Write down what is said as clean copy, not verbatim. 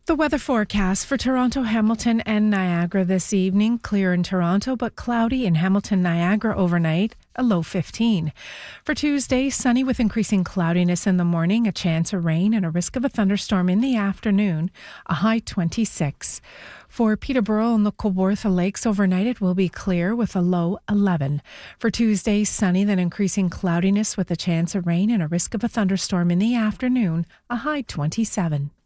The weather forecast for Toronto, Hamilton and Niagara this evening. Clear in Toronto, but cloudy in Hamilton, Niagara overnight, a low 15. For Tuesday, sunny with increasing cloudiness in the morning, a chance of rain and a risk of a thunderstorm in the afternoon, a high 26. For Peterborough and the Kawartha Lakes overnight, it will be clear with a low 11. For Tuesday, sunny, then increasing cloudiness with a chance of rain and a risk of a thunderstorm in the afternoon, a high 27.